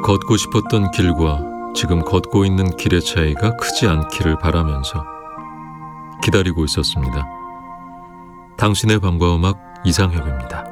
걷고 싶었던 길과 지금 걷고 있는 길의 차이가 크지 않기를 바라면서 기다리고 있었습니다. 당신의 밤과 음악 이상협입니다.